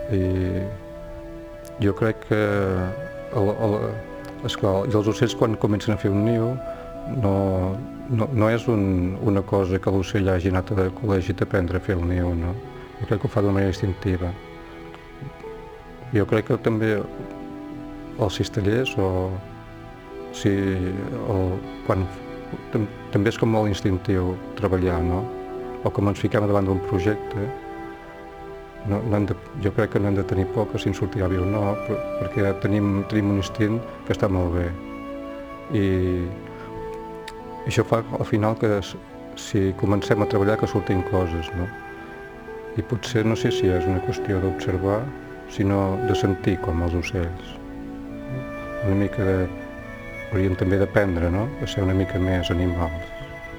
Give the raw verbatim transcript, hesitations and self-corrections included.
I jo crec que el, el, esclar, i els ocells quan comencen a fer un niu no, no, no és un, una cosa que l'ocell hagi anat al col·legi a aprendre a fer el niu, no? Jo crec que ho fa d'una manera instintiva. Jo crec que també els cistellers o si el, quan tam, també és com molt instintiu treballar, no? O com ens fiquem davant d'un projecte, no, no de, jo crec que no hem de tenir por que si ens sortirà bé o no, per, perquè tenim, tenim un instint que està molt bé. I, i això fa al final que si comencem a treballar que surtin coses, no? I potser no sé si és una qüestió d'observar, sinó de sentir com els ocells. Una mica de... hauríem també d'aprendre, no? A ser una mica més animals.